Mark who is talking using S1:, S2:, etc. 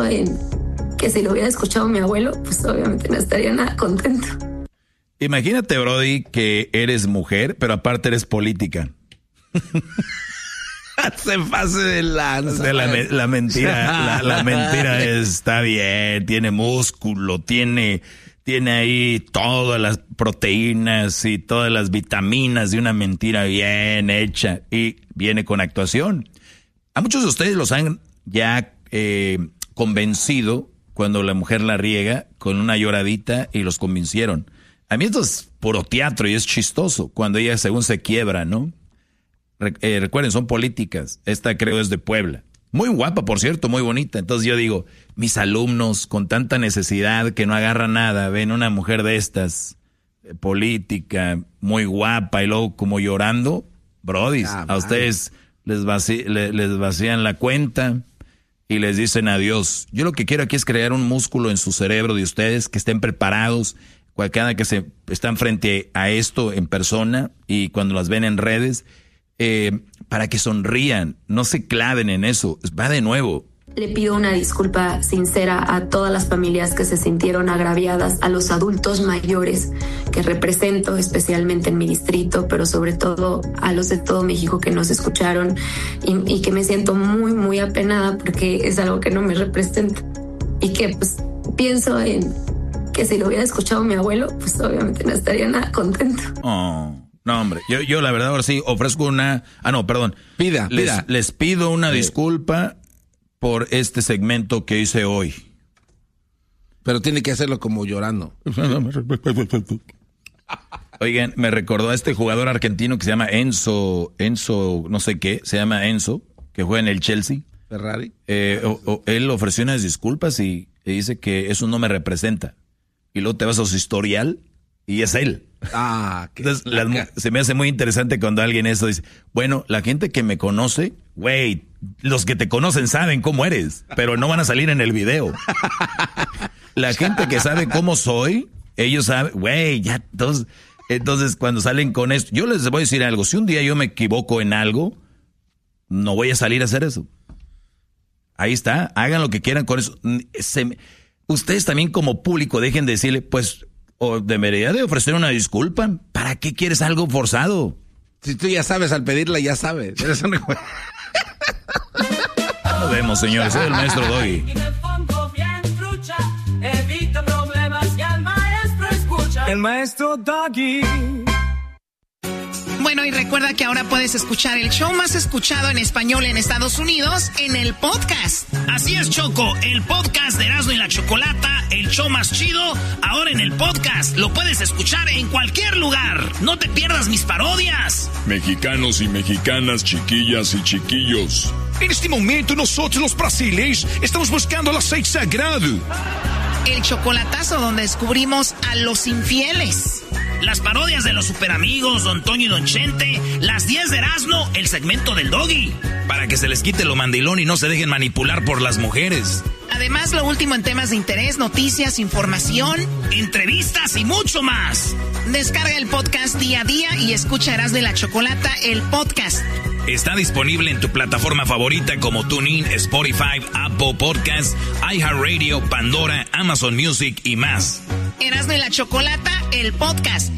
S1: en que si lo hubiera escuchado mi abuelo, pues obviamente no estaría nada contento.
S2: Imagínate, Brody, que eres mujer, pero aparte eres política. Se pase de lanza. La mentira, la mentira está bien, tiene músculo, tiene ahí todas las proteínas y todas las vitaminas de una mentira bien hecha y viene con actuación. A muchos de ustedes los han ya convencido cuando la mujer la riega con una lloradita y los convencieron. A mí esto es puro teatro y es chistoso cuando ella según se quiebra, ¿no? Recuerden, son políticas. Esta creo es de Puebla. Muy guapa, por cierto, muy bonita. Entonces yo digo, mis alumnos con tanta necesidad que no agarran nada, ven una mujer de estas, política, muy guapa y luego como llorando, brodis, a ustedes les vacían la cuenta y les dicen adiós. Yo lo que quiero aquí es crear un músculo en su cerebro de ustedes, que estén preparados cada que se están frente a esto en persona y cuando las ven en redes, para que sonrían, no se claven en eso, va de nuevo.
S1: Le pido una disculpa sincera a todas las familias que se sintieron agraviadas, a los adultos mayores que represento especialmente en mi distrito, pero sobre todo a los de todo México que nos escucharon y que me siento muy, muy apenada porque es algo que no me representa y que pues pienso en que si lo hubiera escuchado mi abuelo, pues obviamente no estaría nada contento.
S2: Oh. No, hombre, yo la verdad ahora sí ofrezco una... Pida. Les pido una disculpa por este segmento que hice hoy.
S3: Pero tiene que hacerlo como llorando.
S2: Oigan, me recordó a este jugador argentino que se llama Enzo, no sé qué, se llama Enzo, que juega en el Chelsea.
S3: Ferrari.
S2: Él ofreció unas disculpas y dice que eso no me representa. Y luego te vas a su historial y es él. Entonces, se me hace muy interesante cuando alguien eso dice, bueno, la gente que me conoce, güey, los que te conocen saben cómo eres, pero no van a salir en el video. La gente que sabe cómo soy, ellos saben, güey, ya, entonces cuando salen con esto, yo les voy a decir algo, si un día yo me equivoco en algo, no voy a salir a hacer eso. Ahí está, hagan lo que quieran con eso. Ustedes también como público dejen de decirle, pues, o debería de ofrecer una disculpa. ¿Para qué quieres algo forzado?
S3: Si tú ya sabes, al pedirla ya sabes. Eres un...
S2: Nos vemos, señores. Soy el maestro Doggy.
S4: El maestro Doggy.
S5: Bueno, y recuerda que ahora puedes escuchar el show más escuchado en español en Estados Unidos en el podcast.
S6: Así es, Choco, el podcast de Erasmo y la Chocolata, el show más chido, ahora en el podcast. Lo puedes escuchar en cualquier lugar. No te pierdas mis parodias.
S7: Mexicanos y mexicanas, chiquillas y chiquillos.
S8: En este momento nosotros los brasileños estamos buscando el aceite sagrado.
S5: El chocolatazo donde descubrimos a los infieles.
S6: Las parodias de los superamigos, Don Toño y Don Chente, las 10 de Erasmo, el segmento del Doggy.
S2: Para que se les quite lo mandilón y no se dejen manipular por las mujeres.
S5: Además, lo último en temas de interés, noticias, información,
S6: entrevistas y mucho más.
S5: Descarga el podcast día a día y escucha Erasmo y la Chocolata, el podcast.
S2: Está disponible en tu plataforma favorita como TuneIn, Spotify, Apple Podcasts, iHeartRadio, Pandora, Amazon Music y más.
S5: Erasmo y la Chocolata, el podcast.